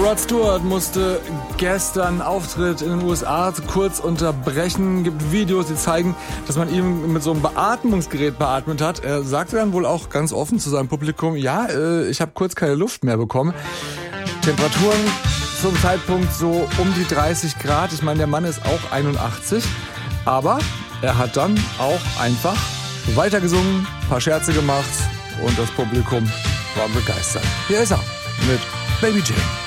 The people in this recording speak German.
Rod Stewart musste gestern Auftritt in den USA kurz unterbrechen. Gibt Videos, die zeigen, dass man ihn mit so einem Beatmungsgerät beatmet hat. Er sagte dann wohl auch ganz offen zu seinem Publikum, ja, ich habe kurz keine Luft mehr bekommen. Temperaturen zum Zeitpunkt so um die 30 Grad. Ich meine, der Mann ist auch 81. Aber er hat dann auch einfach weitergesungen, ein paar Scherze gemacht und das Publikum war begeistert. Hier ist er mit Baby Jane.